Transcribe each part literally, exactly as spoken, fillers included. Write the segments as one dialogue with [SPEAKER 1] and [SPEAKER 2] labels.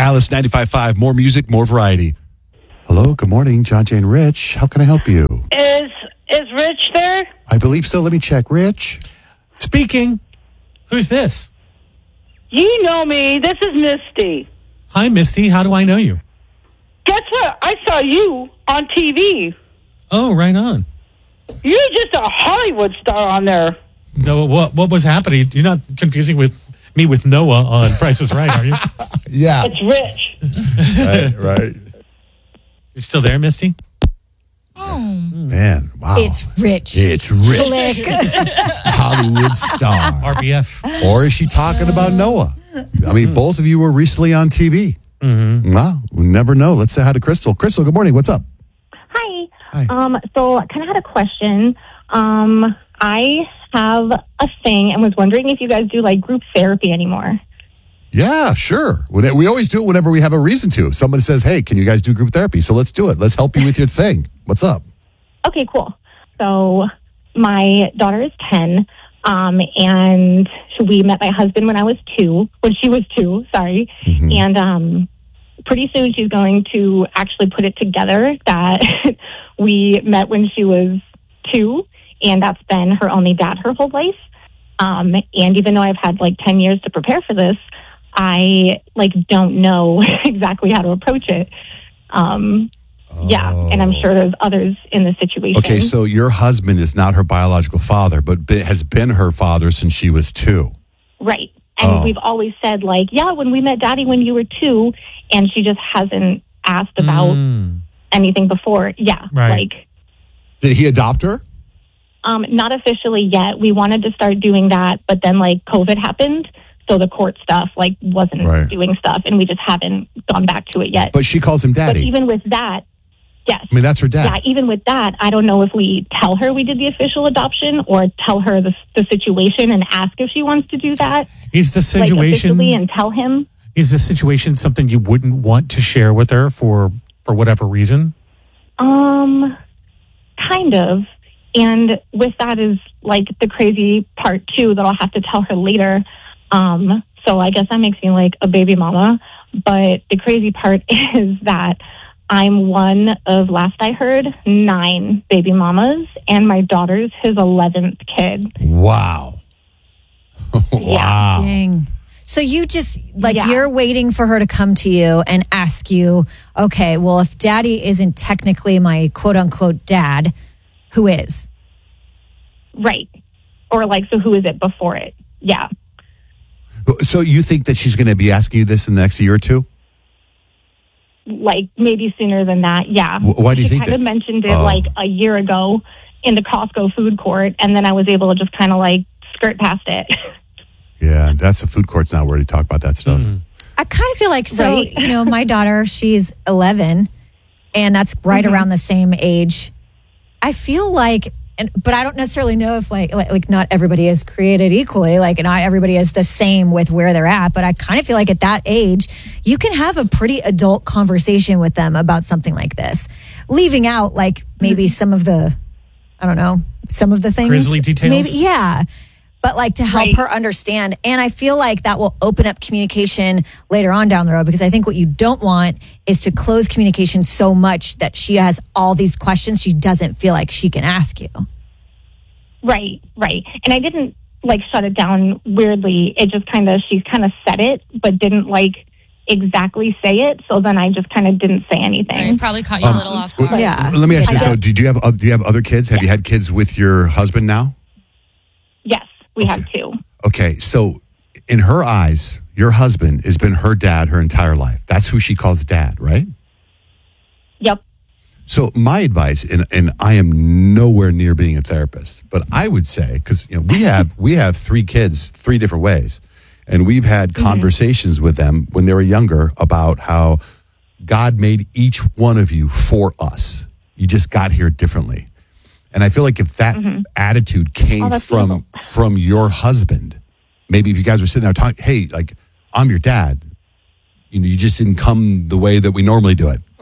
[SPEAKER 1] Alice ninety-five point five, more music, more variety. Hello, good morning, John Jane Rich. How can I help you?
[SPEAKER 2] Is is Rich there?
[SPEAKER 1] I believe so. Let me check. Rich?
[SPEAKER 3] Speaking. Who's this?
[SPEAKER 2] You know me. This is Misty.
[SPEAKER 3] Hi, Misty. How do I know you?
[SPEAKER 2] Guess what? I saw you on T V.
[SPEAKER 3] Oh, right on.
[SPEAKER 2] You're just a Hollywood star on there.
[SPEAKER 3] No, what what was happening? You're not confusing with me with Noah on Price is Right, are you?
[SPEAKER 1] Yeah.
[SPEAKER 2] It's Rich.
[SPEAKER 1] Right, right.
[SPEAKER 3] You're still there, Misty?
[SPEAKER 4] Oh.
[SPEAKER 1] Man, wow.
[SPEAKER 4] It's Rich.
[SPEAKER 1] It's Rich.
[SPEAKER 4] Click.
[SPEAKER 1] Hollywood star.
[SPEAKER 3] R B F.
[SPEAKER 1] Or is she talking about Noah? I mean, both of you were recently on T V.
[SPEAKER 3] Mm-hmm.
[SPEAKER 1] Wow, we never know. Let's say hi to Crystal. Crystal, good morning. What's up?
[SPEAKER 5] Hi.
[SPEAKER 1] Hi.
[SPEAKER 5] Um, so I kind of had a question. Um, I have a thing and was wondering if you guys do like group therapy anymore.
[SPEAKER 1] Yeah, sure. When- We always do it whenever we have a reason to. If somebody says, hey, can you guys do group therapy? So let's do it. Let's help you with your thing. What's up?
[SPEAKER 5] Okay, cool. So my daughter is ten, um, and we met my husband when I was two, when she was two, sorry.
[SPEAKER 1] Mm-hmm.
[SPEAKER 5] And um, pretty soon she's going to actually put it together that we met when she was two, and that's been her only dad her whole life. Um, and even though I've had like ten years to prepare for this, I like don't know exactly how to approach it. Um, Yeah, and I'm sure there's others in the situation.
[SPEAKER 1] Okay, so your husband is not her biological father, but be- has been her father since she was two.
[SPEAKER 5] Right. And
[SPEAKER 1] Oh.
[SPEAKER 5] we've always said, like, yeah, when we met Daddy when you were two, and she just hasn't asked about
[SPEAKER 3] Mm.
[SPEAKER 5] anything before. Yeah,
[SPEAKER 3] Right.
[SPEAKER 5] like,
[SPEAKER 1] Did he adopt her?
[SPEAKER 5] um, not officially yet. We wanted to start doing that, but then, like, COVID happened, so the court stuff, like, wasn't
[SPEAKER 1] Right.
[SPEAKER 5] doing stuff, and we just haven't gone back to it yet.
[SPEAKER 1] But she calls him
[SPEAKER 5] But
[SPEAKER 1] daddy.
[SPEAKER 5] even with that, yes.
[SPEAKER 1] I mean, that's her dad.
[SPEAKER 5] Yeah, even with that, I don't know if we tell her we did the official adoption or tell her the, the situation and ask if she wants to do that.
[SPEAKER 3] Is the
[SPEAKER 5] Like,
[SPEAKER 3] situation
[SPEAKER 5] officially and tell him.
[SPEAKER 3] is the situation something you wouldn't want to share with her for for whatever reason?
[SPEAKER 5] Um, kind of. And with that is like the crazy part too that I'll have to tell her later. Um, so I guess that makes me like a baby mama. But the crazy part is that I'm one of, last I heard, nine baby mamas, and my daughter's his eleventh kid.
[SPEAKER 1] Wow. Wow.
[SPEAKER 4] Dang. So you just, like,
[SPEAKER 5] Yeah.
[SPEAKER 4] you're waiting for her to come to you and ask you, okay, well, if daddy isn't technically my quote unquote dad, who is?
[SPEAKER 5] Right. Or like, so who is it before it? Yeah.
[SPEAKER 1] So you think that she's going to be asking you this in the next year or two?
[SPEAKER 5] Like maybe sooner than that. Yeah.
[SPEAKER 1] Wh- why do you
[SPEAKER 5] she
[SPEAKER 1] think
[SPEAKER 5] kind
[SPEAKER 1] that?
[SPEAKER 5] of mentioned it
[SPEAKER 1] Oh.
[SPEAKER 5] like a year ago in the Costco food court, and then I was able to just kind of like skirt past it.
[SPEAKER 1] Yeah, that's the food court's not where to talk about that stuff.
[SPEAKER 4] I kind of feel like, so,
[SPEAKER 5] Right.
[SPEAKER 4] you know, my daughter, she's eleven, and that's right
[SPEAKER 5] Mm-hmm.
[SPEAKER 4] around the same age. I feel like, and, but I don't necessarily know if like, like, like not everybody is created equally, like not everybody is the same with where they're at, but I kind of feel like at that age, you can have a pretty adult conversation with them about something like this, leaving out like maybe some of the, I don't know, some of the things.
[SPEAKER 3] Grisly details?
[SPEAKER 4] Maybe, yeah. But like to help
[SPEAKER 5] Right.
[SPEAKER 4] her understand. And I feel like that will open up communication later on down the road, because I think what you don't want is to close communication so much that she has all these questions she doesn't feel like she can ask you.
[SPEAKER 5] Right, right. And I didn't like shut it down weirdly. It just kind of, she kind of said it, but didn't like exactly say it. So then I just kind of didn't say anything.
[SPEAKER 6] Right, probably caught you a little off guard.
[SPEAKER 4] Yeah.
[SPEAKER 1] Let me ask you
[SPEAKER 5] I
[SPEAKER 1] this, though.
[SPEAKER 5] guess-
[SPEAKER 1] Do you have, oth- do you have other kids? Have you had kids with your husband now?
[SPEAKER 5] Yes, we have two.
[SPEAKER 1] Okay, so in her eyes, your husband has been her dad her entire life. That's who she calls dad, right?
[SPEAKER 5] Yep.
[SPEAKER 1] So my advice, and, and I am nowhere near being a therapist, but I would say, because you know, we have we have three kids three different ways, and we've had
[SPEAKER 5] Mm-hmm.
[SPEAKER 1] conversations with them when they were younger about how God made each one of you for us. You just got here differently. And I feel like if that attitude came
[SPEAKER 5] Oh, that's
[SPEAKER 1] from
[SPEAKER 5] beautiful.
[SPEAKER 1] from your husband, maybe if you guys were sitting there talking, hey, like, I'm your dad, you know, you just didn't come the way that we normally do it.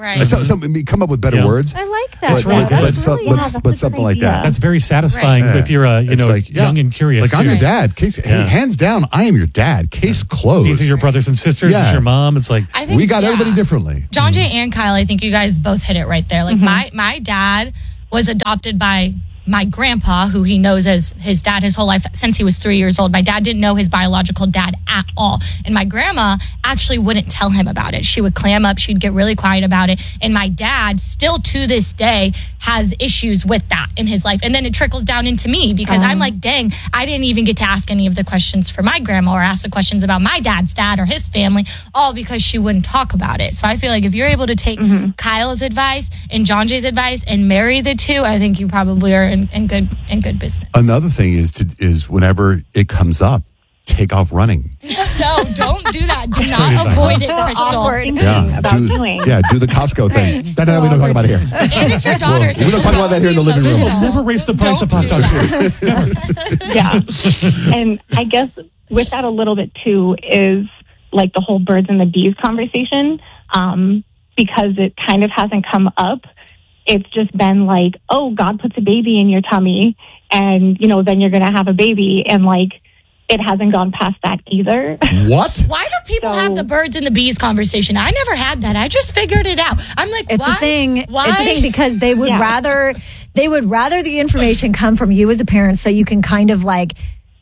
[SPEAKER 6] Right.
[SPEAKER 1] So, some, I mean, come up with better
[SPEAKER 3] Yeah.
[SPEAKER 1] words.
[SPEAKER 4] I like that.
[SPEAKER 3] That's
[SPEAKER 1] but,
[SPEAKER 3] really
[SPEAKER 1] but,
[SPEAKER 3] good.
[SPEAKER 1] but,
[SPEAKER 5] That's
[SPEAKER 1] so-
[SPEAKER 5] really-
[SPEAKER 1] but-
[SPEAKER 5] yeah, that's
[SPEAKER 1] but
[SPEAKER 5] a
[SPEAKER 1] something
[SPEAKER 5] good
[SPEAKER 1] like that.
[SPEAKER 5] idea.
[SPEAKER 3] That's very satisfying
[SPEAKER 1] Yeah.
[SPEAKER 3] if you're, uh, you
[SPEAKER 1] It's
[SPEAKER 3] know,
[SPEAKER 1] like, yeah.
[SPEAKER 3] young and curious.
[SPEAKER 1] Like, I'm
[SPEAKER 3] too.
[SPEAKER 1] your dad. Case, hey,
[SPEAKER 3] Yeah.
[SPEAKER 1] hands down, I am your dad. Case closed.
[SPEAKER 3] These are your brothers and sisters.
[SPEAKER 1] Yeah.
[SPEAKER 3] This is your mom. It's like,
[SPEAKER 6] I think
[SPEAKER 1] we got
[SPEAKER 6] yeah.
[SPEAKER 1] everybody differently.
[SPEAKER 6] John Jay and Kyle, I think you guys both hit it right there. Like my my dad was adopted by my grandpa, who he knows as his dad his whole life since he was three years old. My dad didn't know his biological dad at all. And my grandma actually wouldn't tell him about it. She would clam up. She'd get really quiet about it. And my dad still to this day has issues with that in his life. And then it trickles down into me because I'm like, dang, I didn't even get to ask any of the questions for my grandma or ask the questions about my dad's dad or his family, all because she wouldn't talk about it. So I feel like if you're able to take Kyle's advice and John Jay's advice and marry the two, I think you probably are in, in good in good business.
[SPEAKER 1] Another thing is to is whenever it comes up, take off running.
[SPEAKER 6] No, don't do that. Do
[SPEAKER 3] great
[SPEAKER 6] not
[SPEAKER 3] advice.
[SPEAKER 6] avoid it,
[SPEAKER 4] So
[SPEAKER 6] Crystal.
[SPEAKER 4] awkward.
[SPEAKER 1] Yeah,
[SPEAKER 5] about
[SPEAKER 1] do,
[SPEAKER 5] doing.
[SPEAKER 1] yeah, do the Costco thing. No, no, no, we don't talk about it here.
[SPEAKER 6] And it's your daughter. so
[SPEAKER 1] we don't talk about that here in the living room.
[SPEAKER 6] emotional.
[SPEAKER 3] never raise the price of
[SPEAKER 6] Don't
[SPEAKER 3] Pop
[SPEAKER 6] do
[SPEAKER 3] Tarts.
[SPEAKER 5] Yeah. And I guess with that a little bit too is like the whole birds and the bees conversation, um, because it kind of hasn't come up. It's just been like, oh, God puts a baby in your tummy and, you know, then you're going to have a baby. And like, it hasn't gone past that either.
[SPEAKER 1] What?
[SPEAKER 6] Why do people
[SPEAKER 5] So-
[SPEAKER 6] have the birds and the bees conversation? I never had that. I just figured it out. I'm like,
[SPEAKER 4] It's
[SPEAKER 6] why?
[SPEAKER 4] a thing.
[SPEAKER 6] Why?
[SPEAKER 4] It's a thing because they would
[SPEAKER 5] Yeah.
[SPEAKER 4] rather they would rather the information come from you as a parent, so you can kind of like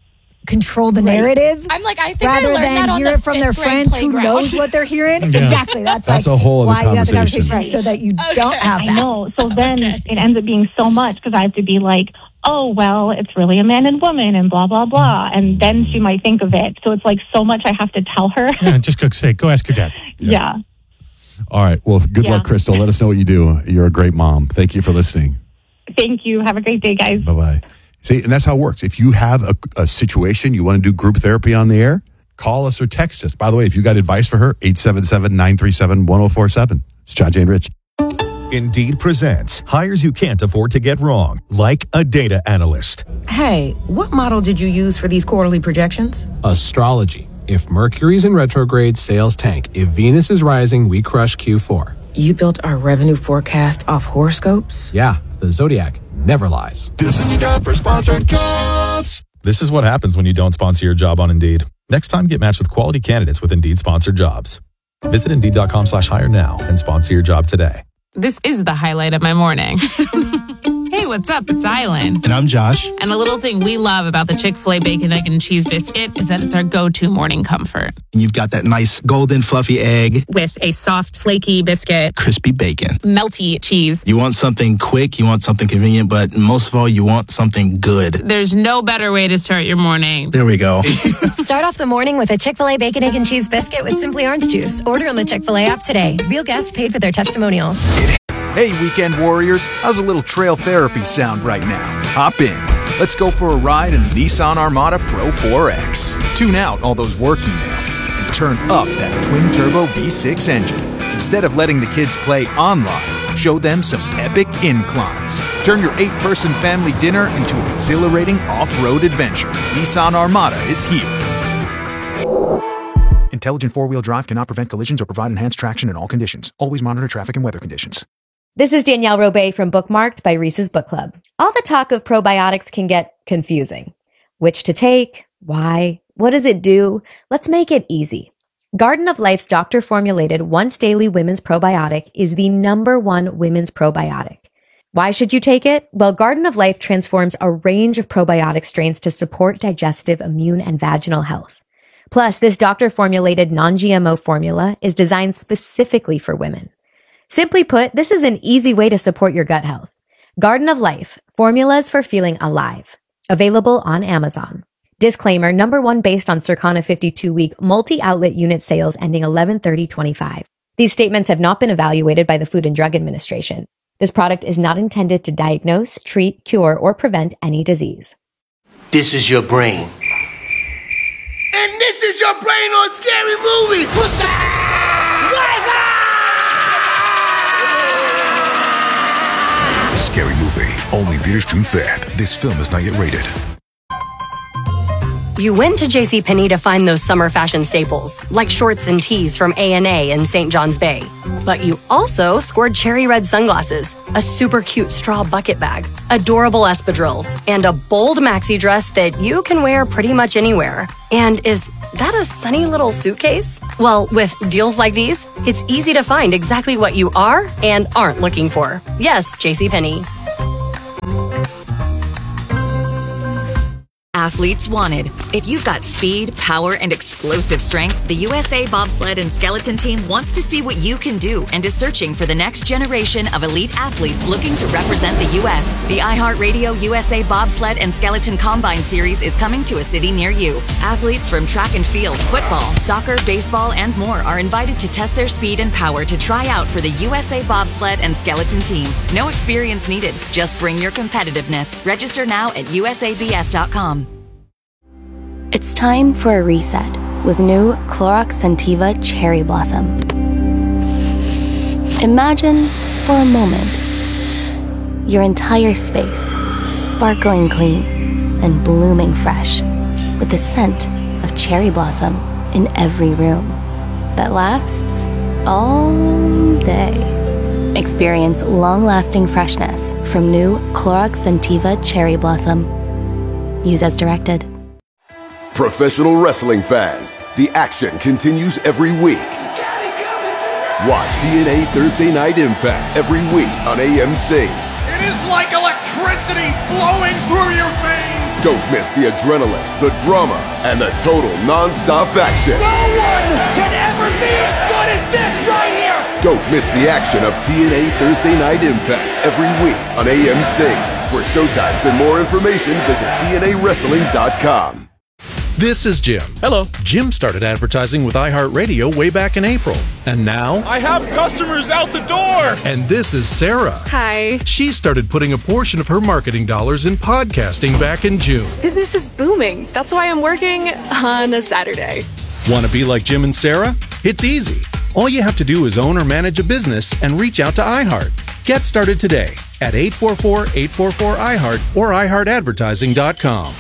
[SPEAKER 4] control the narrative.
[SPEAKER 6] I'm like, I think
[SPEAKER 4] rather
[SPEAKER 6] I learned
[SPEAKER 4] than
[SPEAKER 6] that on
[SPEAKER 4] hear
[SPEAKER 6] the
[SPEAKER 4] it from their
[SPEAKER 6] fifth grade
[SPEAKER 4] friends who
[SPEAKER 6] playground.
[SPEAKER 4] knows what they're hearing. Exactly. That's
[SPEAKER 1] That's
[SPEAKER 4] like
[SPEAKER 1] a whole other
[SPEAKER 4] why you have the
[SPEAKER 1] conversation.
[SPEAKER 4] conversation so that you
[SPEAKER 6] Okay.
[SPEAKER 4] don't have
[SPEAKER 5] I
[SPEAKER 4] that.
[SPEAKER 5] know. So then it ends up being so much because I have to be like, oh, well, it's really a man and woman and blah, blah, blah. And then she might think of it. So it's like so much I have to tell her.
[SPEAKER 3] Yeah, just go say, go ask your dad.
[SPEAKER 5] yeah.
[SPEAKER 1] All right. Well, good
[SPEAKER 5] Yeah.
[SPEAKER 1] luck, Crystal. Let us know what you do. You're a great mom. Thank you for listening.
[SPEAKER 5] Thank you. Have a great day, guys.
[SPEAKER 1] Bye bye. See, and that's how it works. If you have a, a situation you want to do group therapy on the air, call us or text us. By the way, if you got advice for her, eight seven seven, nine three seven, one oh four seven. It's John Jay and Rich.
[SPEAKER 7] Indeed presents hires you can't afford to get wrong, like a data analyst.
[SPEAKER 8] Hey, what model did you use for these quarterly projections?
[SPEAKER 9] Astrology. If Mercury's in retrograde, sales tank. If Venus is rising, we crush Q four.
[SPEAKER 8] You built our revenue forecast off horoscopes?
[SPEAKER 9] Yeah, the zodiac never lies.
[SPEAKER 7] This is your time for sponsored jobs. This is what happens when you don't sponsor your job on Indeed. Next time, get matched with quality candidates with Indeed sponsored jobs. Visit Indeed.com slash hire now and sponsor your job today.
[SPEAKER 10] This is the highlight of my morning. Hey, what's up? It's Island.
[SPEAKER 11] And I'm Josh.
[SPEAKER 10] And a little thing we love about the Chick-fil-A Bacon, Egg, and Cheese Biscuit is that it's our go-to morning comfort.
[SPEAKER 11] You've got that nice golden fluffy egg,
[SPEAKER 10] With a soft, flaky biscuit,
[SPEAKER 11] crispy bacon.
[SPEAKER 10] melty cheese.
[SPEAKER 11] You want something quick, you want something convenient, but most of all, you want something good.
[SPEAKER 10] There's no better way to start your morning.
[SPEAKER 11] There we go.
[SPEAKER 12] Start off the morning with a Chick-fil-A Bacon, Egg, and Cheese Biscuit with Simply Orange Juice. Order on the Chick-fil-A app today. Real guests paid for their testimonials.
[SPEAKER 13] Hey, weekend warriors, how's a little trail therapy sound right now? Hop in. Let's go for a ride in the Nissan Armada Pro four X. Tune out all those work emails and turn up that twin-turbo V six engine. Instead of letting the kids play online, show them some epic inclines. Turn your eight-person family dinner into an exhilarating off-road adventure. Nissan Armada is here. Intelligent four-wheel drive cannot prevent collisions or provide enhanced traction in all conditions. Always monitor traffic and weather conditions.
[SPEAKER 14] This is Danielle Robay from Bookmarked by Reese's Book Club. All the talk of probiotics can get confusing. Which to take? Why? What does it do? Let's make it easy. Garden of Life's doctor-formulated once-daily women's probiotic is the number one women's probiotic. Why should you take it? Well, Garden of Life transforms a range of probiotic strains to support digestive, immune, and vaginal health. Plus, this doctor-formulated non-G M O formula is designed specifically for women. Simply put, this is an easy way to support your gut health. Garden of Life, formulas for feeling alive. Available on Amazon. Disclaimer, number one based on Circana fifty-two week multi-outlet unit sales ending eleven thirty twenty-five. These statements have not been evaluated by the Food and Drug Administration. This product is not intended to diagnose, treat, cure, or prevent any disease.
[SPEAKER 15] This is your brain. And this is your brain on Scary Movie. What's up? What's up?
[SPEAKER 16] Scary Movie, only theaters June fifth. This film is not yet rated.
[SPEAKER 12] You went to JCPenney to find those summer fashion staples, like shorts and tees from A and A in Saint John's Bay. But you also scored cherry red sunglasses, a super cute straw bucket bag, adorable espadrilles, and a bold maxi dress that you can wear pretty much anywhere. And is that a sunny little suitcase? Well, with deals like these, it's easy to find exactly what you are and aren't looking for. Yes, JCPenney.
[SPEAKER 16] Athletes wanted. If you've got speed, power, and explosive strength, the U S A Bobsled and Skeleton Team wants to see what you can do and is searching for the next generation of elite athletes looking to represent the U S The iHeartRadio U S A Bobsled and Skeleton Combine Series is coming to a city near you. Athletes from track and field, football, soccer, baseball, and more are invited to test their speed and power to try out for the U S A Bobsled and Skeleton Team. No experience needed. Just bring your competitiveness. Register now at U S A B S dot com.
[SPEAKER 17] It's time for a reset with new Clorox Scentiva Cherry Blossom. Imagine, for a moment, your entire space sparkling clean and blooming fresh with the scent of cherry blossom in every room that lasts all day. Experience long-lasting freshness from new Clorox Scentiva Cherry Blossom. Use as directed.
[SPEAKER 18] Professional wrestling fans, the action continues every week. Watch T N A Thursday Night Impact every week on A M C.
[SPEAKER 19] It is like electricity flowing through your veins.
[SPEAKER 18] Don't miss the adrenaline, the drama, and the total non-stop action.
[SPEAKER 19] No one can ever be as good as this right here.
[SPEAKER 18] Don't miss the action of T N A Thursday Night Impact every week on A M C. For showtimes and more information, visit T N A wrestling dot com.
[SPEAKER 20] This is Jim.
[SPEAKER 21] Hello.
[SPEAKER 20] Jim started advertising with iHeartRadio way back in April. And now...
[SPEAKER 21] I have customers out the door!
[SPEAKER 20] And this is Sarah.
[SPEAKER 22] Hi.
[SPEAKER 20] She started putting a portion of her marketing dollars in podcasting back in June.
[SPEAKER 22] Business is booming. That's why I'm working on a Saturday.
[SPEAKER 20] Want to be like Jim and Sarah? It's easy. All you have to do is own or manage a business and reach out to iHeart. Get started today at eight four four, eight four four, I heart or i heart advertising dot com.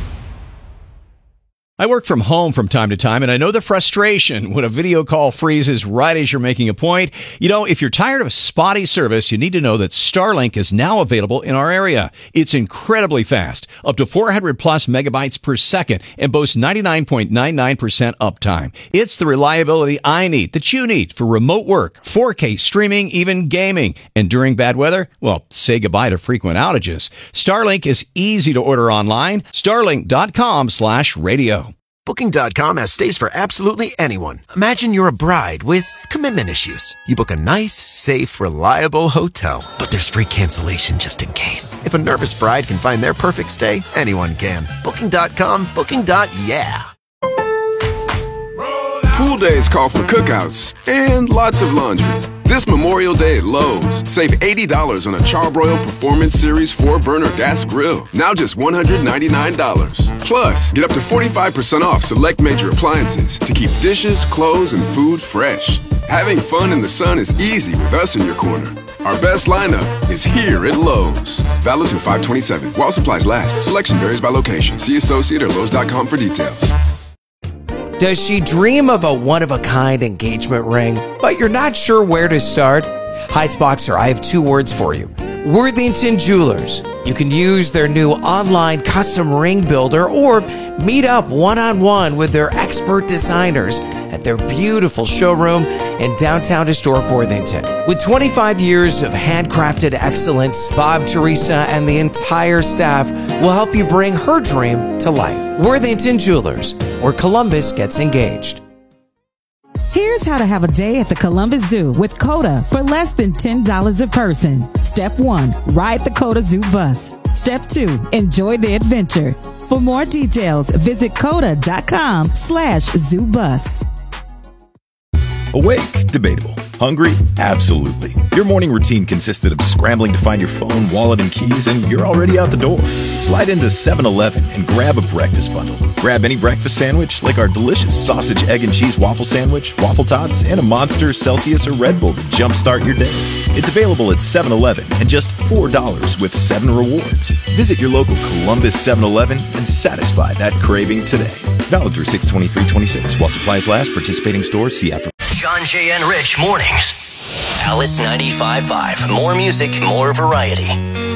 [SPEAKER 23] I work from home from time to time, and I know the frustration when a video call freezes right as you're making a point. You know, if you're tired of spotty service, you need to know that Starlink is now available in our area. It's incredibly fast, up to four hundred plus megabytes per second, and boasts ninety-nine point nine nine percent uptime. It's the reliability I need, that you need, for remote work, four K streaming, even gaming. And during bad weather, well, say goodbye to frequent outages. Starlink is easy to order online. Starlink dot com slash radio.
[SPEAKER 24] Booking dot com has stays for absolutely anyone. Imagine you're a bride with commitment issues. You book a nice, safe, reliable hotel, but there's free cancellation just in case. If a nervous bride can find their perfect stay, anyone can. Booking dot com, Booking. Yeah.
[SPEAKER 25] Pool days call for cookouts and lots of laundry. This Memorial Day at Lowe's, save eighty dollars on a Charbroil Performance Series four burner gas grill. Now just one hundred ninety-nine dollars. Plus, get up to forty-five percent off select major appliances to keep dishes, clothes, and food fresh. Having fun in the sun is easy with us in your corner. Our best lineup is here at Lowe's. Valid through five twenty-seven. While supplies last. Selection varies by location. See associate or Lowe's dot com for details.
[SPEAKER 26] Does she dream of a one-of-a-kind engagement ring, but you're not sure where to start? Heights Boxer, I have two words for you. Worthington Jewelers. You can use their new online custom ring builder or meet up one-on-one with their expert designers at their beautiful showroom in downtown historic Worthington. With twenty-five years of handcrafted excellence, Bob, Teresa, and the entire staff will help you bring her dream to life. Worthington Jewelers, where Columbus gets engaged.
[SPEAKER 27] Here's how to have a day at the Columbus Zoo with COTA for less than ten dollars a person. Step one, ride the COTA Zoo bus. Step two, enjoy the adventure. For more details, visit COTA.com slash zoo bus.
[SPEAKER 28] Awake, debatable.
[SPEAKER 1] Hungry? Absolutely. Your morning routine consisted of scrambling to find your phone, wallet, and keys, and you're already out the door. Slide into seven eleven and grab a breakfast bundle. Grab any breakfast sandwich, like our delicious sausage, egg, and cheese waffle sandwich, waffle tots, and a Monster, Celsius, or Red Bull to jumpstart your day. It's available at seven eleven and just four dollars with seven rewards. Visit your local Columbus seven eleven and satisfy that craving today. Valid through six twenty-three twenty-six. While supplies last, participating stores, see app for...
[SPEAKER 2] John, Jay, and Rich mornings. Alice ninety-five point five. More music, more variety.